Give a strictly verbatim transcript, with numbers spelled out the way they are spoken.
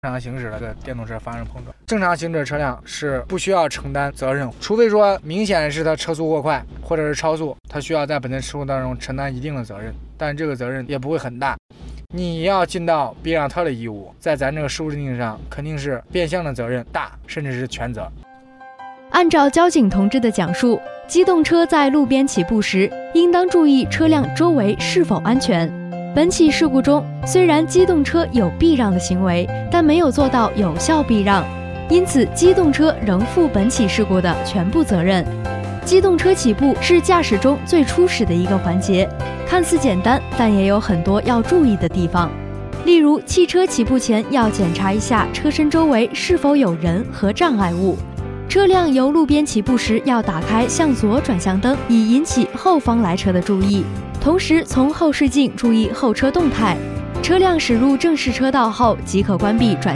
正常行驶的这个电动车发生碰撞。正常行驶的车辆是不需要承担责任，除非说明显是他车速过快或者是超速，他需要在本次事故当中承担一定的责任，但这个责任也不会很大。你要尽到避让特的义务，在咱这个事故认定上肯定是变相的责任大，甚至是全责。 按照交警同志的讲述，机动车在路边起步时，应当注意车辆周围是否安全。本起事故中，虽然机动车有避让的行为，但没有做到有效避让，因此机动车仍负本起事故的全部责任。机动车起步是驾驶中最初始的一个环节，看似简单，但也有很多要注意的地方。例如，汽车起步前要检查一下车身周围是否有人和障碍物。车辆由路边起步时要打开向左转向灯，以引起后方来车的注意。同时从后视镜注意后车动态，车辆驶入正式车道后即可关闭转